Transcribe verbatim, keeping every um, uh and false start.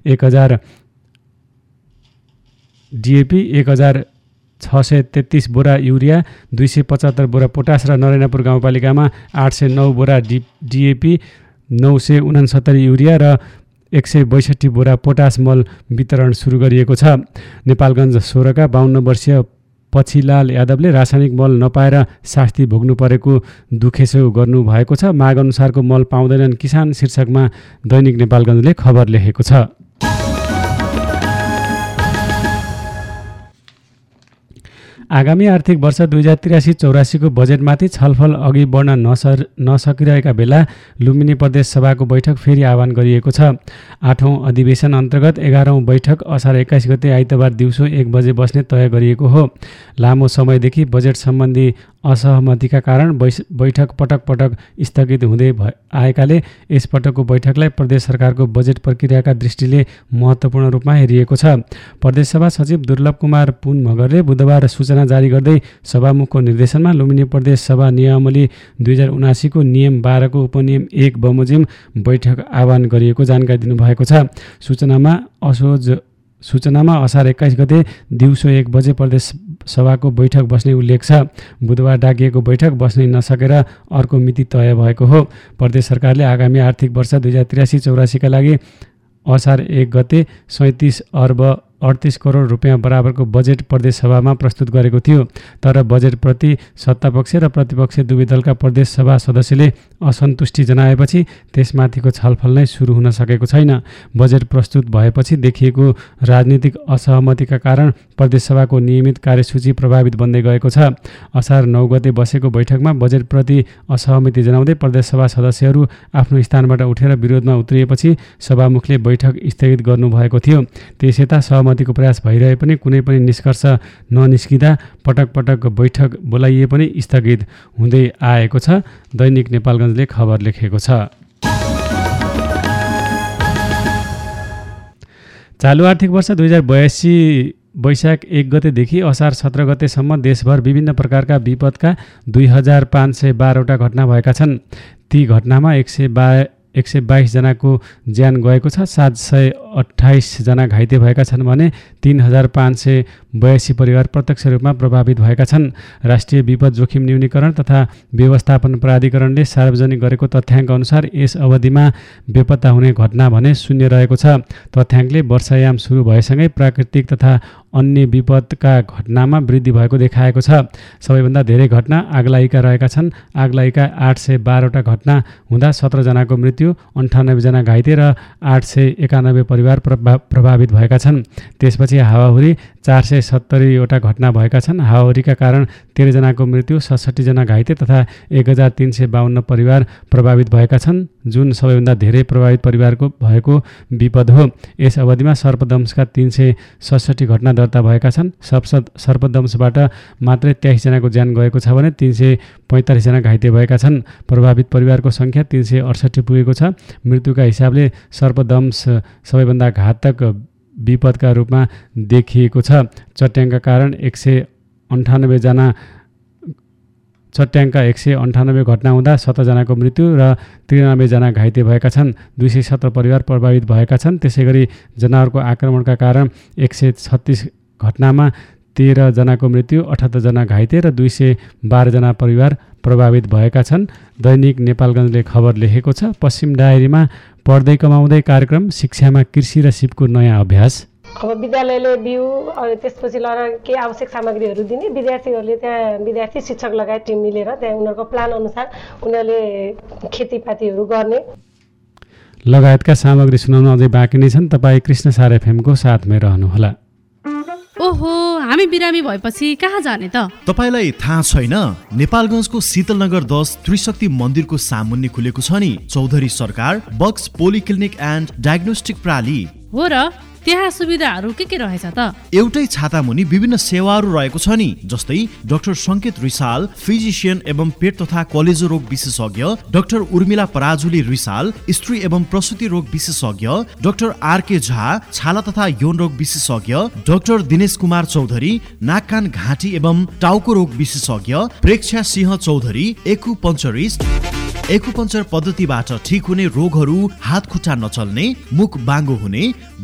एक हजार डिएपी, एक हजार छ सय तेत्तिस बोरा युरिया, दुई सय पचहत्तर बोरा पोटास र नरेनापुर गाउँपालिकामा आठ सय नौ बोरा डि डिएपी, नौ सय उनासत्तरी युरिया र एक सय बैसठी बोरा पोटास मल वितरण सुरु गरिएको छ। नेपालगञ्ज सोह्रका बाहन्न वर्षीय पछिलाल यादवले रासायनिक मल नपाएर शास्ति भोग्नु परेको दुखेसो गर्नुभएको छ। माग अनुसारको मल पाउँदैनन् किसान शीर्षकमा दैनिक नेपालगञ्जले खबर लेखेको छ। आगामी आर्थिक वर्ष दुई हजार त्रियासी चौरासीको बजेटमाथि छलफल अघि बढ्न नसर नसकिरहेका बेला लुम्बिनी प्रदेश सभाको बैठक फेरि आह्वान गरिएको छ। आठौँ अधिवेशन अन्तर्गत एघारौँ बैठक असार एक्काइस गते आइतबार दिउँसो एक बजे बस्ने तय गरिएको हो। लामो समयदेखि बजेट सम्बन्धी असहमतिका कारण बैठक पटक पटक स्थगित हुँदै आएकाले यसपटकको बैठकलाई प्रदेश सरकारको बजेट प्रक्रियाका दृष्टिले महत्त्वपूर्ण रूपमा हेरिएको छ। प्रदेशसभा सचिव दुर्लभ कुमार पुन मगरले बुधबार सूचना जारी गर्दै सभामुखको निर्देशनमा लुम्बिनी प्रदेश सभा नियमावली दुई हजार उनासीको नियम बाह्रको उपनियम एक बमोजिम बैठक आह्वान गरिएको जानकारी दिनुभएको छ। सूचनामा असोज सूचनामा असार एक्काइस गते दिउँसो एक बजे प्रदेश सभाको बैठक बस्ने उल्लेख छ। बुधबार डाकिएको बैठक बस्नै नसकेर अर्को मिति तय भएको हो। प्रदेश सरकारले आगामी आर्थिक वर्ष दुई हजार त्रियासी चौरासीका लागि असार एक गते सैँतिस अर्ब अडतिस करोड रुपियाँ बराबरको बजेट प्रदेश सभामा प्रस्तुत गरेको थियो। तर बजेटप्रति सत्तापक्ष र प्रतिपक्ष दुवै दलका प्रदेश सभा सदस्यले असन्तुष्टि जनाएपछि त्यसमाथिको छलफल नै सुरु हुन सकेको छैन। बजेट प्रस्तुत भएपछि देखिएको राजनीतिक असहमतिका कारण प्रदेश सभाको नियमित कार्यसूची प्रभावित बन्दै गएको छ। असार नौ गते बसेको बैठकमा बजेटप्रति असहमति जनाउँदै प्रदेश सभा सदस्यहरू आफ्नो स्थानबाट उठेर विरोधमा उत्रिएपछि सभामुखले बैठक स्थगित गर्नुभएको थियो। त्यसयता सहमति को प्रयास भइरहे पनि कुनै पनि निष्कर्ष ननिस्किँदा पटक पटक बैठक बोलाइए पनि स्थगित हुँदै आएको छ। दैनिक नेपालगञ्जले खबर लेखेको छ। चालु आर्थिक वर्ष दुई हजार बयासी वैशाख एक गतेदेखि असार सत्र गतेसम्म देशभर विभिन्न प्रकारका विपदका दुई हजार पाँच सय बाह्रवटा घटना भएका छन्। ती घटनामा एक सय बा एक सय बाइसजनाको ज्यान गएको छ। सात सय अठाइसजना घाइते भएका छन् भने तीन हजार पाँच सय बयासी परिवार प्रत्यक्ष रूपमा प्रभावित भएका छन्। राष्ट्रिय विपद जोखिम न्यूनीकरण तथा व्यवस्थापन प्राधिकरणले सार्वजनिक गरेको तथ्याङ्क अनुसार यस अवधिमा बेपत्ता हुने घटना भने शून्य रहेको छ। तथ्याङ्कले वर्षायाम सुरु भएसँगै प्राकृतिक तथा अन्य विपदका घटनामा वृद्धि भएको देखाएको छ। सबैभन्दा धेरै घटना आगलागीका रहेका छन्। आगलागीका आठ सय बाह्रवटा घटना हुँदा सत्रजनाको मृत्यु, अन्ठानब्बेजना घाइते र आठ सय एकानब्बे परिवार प्रभावित भएका छन्। त्यसपछि हावाहुरी चार सय सत्तरीवटा घटना भएका छन्। हावाहुरीका कारण तेह्रजनाको मृत्यु, सडसठीजना घाइते तथा एक हजार तिन सय बाहन्न परिवार प्रभावित भएका छन्, जुन सबैभन्दा धेरै प्रभावित परिवारको भएको विपद हो। यस अवधिमा सर्पदंशका तीन सय सडसठी घटना दर्ता भएका छन्। सर्पदंशबाट मात्रै तेइसजनाको ज्यान गएको छ भने तीन सय पैँतालिसजना घाइते भएका छन्। प्रभावित परिवारको सङ्ख्या तीन सय अडसठी पुगेको छ। मृत्युका हिसाबले सर्पदंश सबैभन्दा घातक विपदका रूपमा देखिएको छ। चट्याङका कारण एक सय अन्ठानब्बेजना चट्याङका एक सय अन्ठानब्बे घटना हुँदा सत्रजनाको मृत्यु र त्रियानब्बेजना घाइते भएका छन्। दुई सय सत्र परिवार प्रभावित भएका छन्। त्यसै गरी जनावरको आक्रमणका कारण एक सय छत्तिस घटनामा तेह्रजनाको मृत्यु, अठहत्तरजना घाइते र दुई सय बाह्रजना परिवार प्रभावित भएका छन्। दैनिक नेपालगञ्जले खबर लेखेको छ। पश्चिम डायरीमा पढ्दै कमाउँदै कार्यक्रम, शिक्षामा कृषि र सिपको नयाँ अभ्यास। अब विद्यालयले बिउ अनि त्यसपछि लगेर के आवश्यक सामग्रीहरू दिने, विद्यार्थीहरूले त्यहाँ विद्यार्थी शिक्षक लगायत टिम मिलेर त्यहाँ उनीहरूको प्लान अनुसार उनीहरूले खेतीपातीहरू गर्ने लगायतका सामग्री सुनाउन अझै बाँकी नै छन्। तपाईँ कृष्ण सार एफएमको साथमै रहनुहोला। ओहो, हामी बिरामी भएपछि कहाँ जाने त? तपाईलाई थाहा छैन? नेपालगञ्जको शीतलनगर दस त्रिशक्ति मन्दिरको सामुन्ने खुलेको छ नि चौधरी सरकार बक्स पोलिक्लिनिक एन्ड डायग्नोस्टिक प्रणाली। हो र, त्यहाँ सुविधाहरू के के रहेछ त? एउटै छाता मुनि विभिन्न सेवाहरू रहेको छ नि, जस्तै डाक्टर संकेत रिसाल फिजिशियन एवं पेट तथा कलेजो रोग विशेषज्ञ, डाक्टर उर्मिला पराजुली रिसाल स्त्री एवं प्रसूति रोग विशेषज्ञ, डाक्टर आर के झा छाला तथा यौन रोग विशेषज्ञ, डाक्टर दिनेश कुमार चौधरी नाक कान घाँटी एवं टाउको रोग विशेषज्ञ, प्रेक्षा सिंह चौधरी एक्युपञ्चरिस्ट। एक्युपञ्चर पद्धतिबाट ठिक हुने रोगहरू, हात खुट्टा नचल्ने, मुख बाङ्गो हुने,